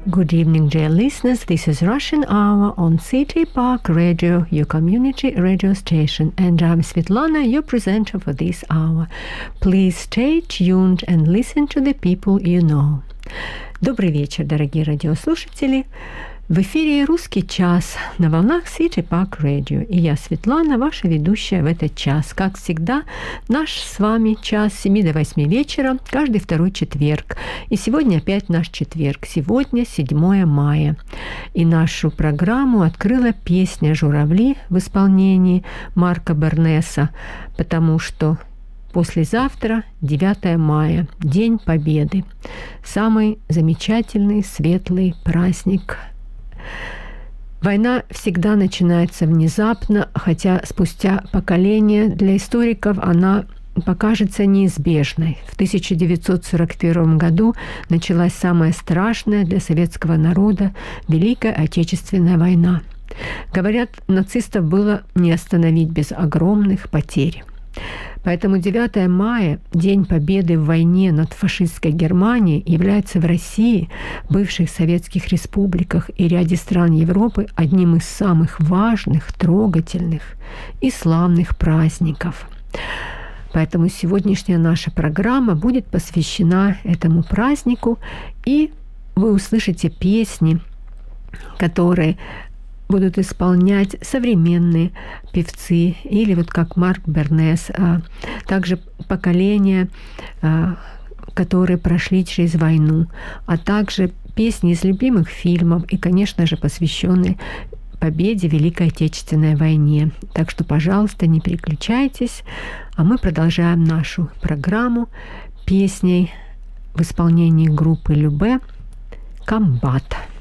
Good evening, dear listeners. This is Russian Hour on City Park Radio, your community radio station. And I'm Svetlana, your presenter for this hour. Please stay tuned and listen to the people you know. Добрый вечер, дорогие радиослушатели. В эфире «Русский час» на волнах City Park Radio. И я, Светлана, ваша ведущая в этот час. Как всегда, наш с вами час с 7 до 8 вечера, каждый второй четверг. И сегодня опять наш четверг. Сегодня 7 мая. И нашу программу открыла песня «Журавли» в исполнении Марка Бернеса, потому что послезавтра, 9 мая, День Победы. Самый замечательный, светлый праздник. Война всегда начинается внезапно, хотя спустя поколения для историков она покажется неизбежной. В 1941 году началась самая страшная для советского народа Великая Отечественная война. Говорят, нацистов было не остановить без огромных потерь. Поэтому 9 мая, День Победы в войне над фашистской Германией, является в России, бывших советских республиках и ряде стран Европы одним из самых важных, трогательных и славных праздников. Поэтому сегодняшняя наша программа будет посвящена этому празднику, и вы услышите песни, которые будут исполнять современные певцы, или вот как Марк Бернес, также поколения, которые прошли через войну, а также песни из любимых фильмов и, конечно же, посвященные победе в Великой Отечественной войне. Так что, пожалуйста, не переключайтесь, а мы продолжаем нашу программу песней в исполнении группы Любэ «Комбат».